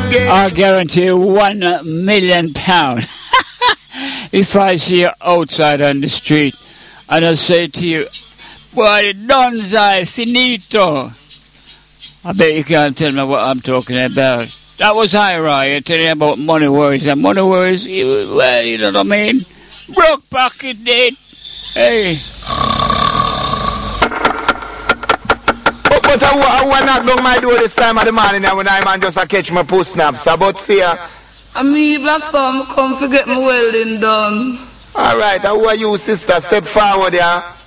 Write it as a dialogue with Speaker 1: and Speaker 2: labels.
Speaker 1: I guarantee you £1 million. If I see you outside on the street and I say to you, boy, donzai finito. I bet you can't tell me what I'm talking about. That was Ira. You're telling me about money worries. And money worries, well, you know what I mean? Broke pocket date. Hey.
Speaker 2: But I want not knock my door this time of the morning when I man just catch my puss snaps. About see ya.
Speaker 3: I mean, last time I come to get my welding done.
Speaker 2: Alright, how are you, sister? Step forward, yeah.